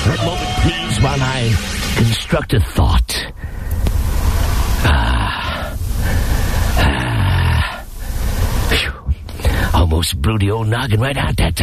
A moment, please, while I construct a thought. Phew. Almost blew the old noggin right out that time.